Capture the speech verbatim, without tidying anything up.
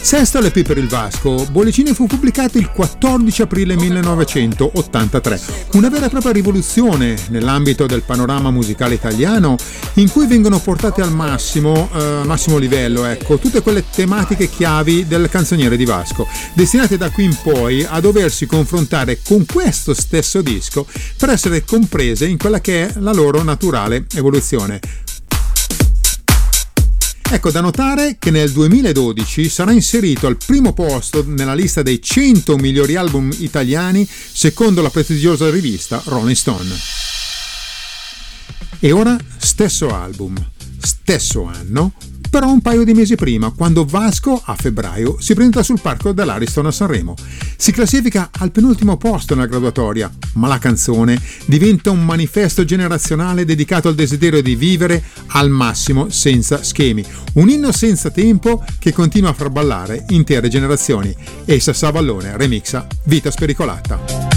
Sesto L P per il Vasco, Bollicine fu pubblicato il quattordici aprile millenovecentottantatré, una vera e propria rivoluzione nell'ambito del panorama musicale italiano, in cui vengono portate al massimo, eh, massimo livello, ecco, tutte quelle tematiche chiavi del canzoniere di Vasco, destinate da qui in poi a doversi confrontare con questo stesso disco per essere comprese in quella che è la loro naturale evoluzione. Ecco, da notare che nel duemiladodici sarà inserito al primo posto nella lista dei cento migliori album italiani secondo la prestigiosa rivista Rolling Stone. E ora stesso album, stesso anno, però un paio di mesi prima, quando Vasco a febbraio si presenta sul palco dell'Ariston a Sanremo. Si classifica al penultimo posto nella graduatoria, ma la canzone diventa un manifesto generazionale dedicato al desiderio di vivere al massimo senza schemi, un inno senza tempo che continua a far ballare intere generazioni. Elsa Savallone remixa Vita spericolata.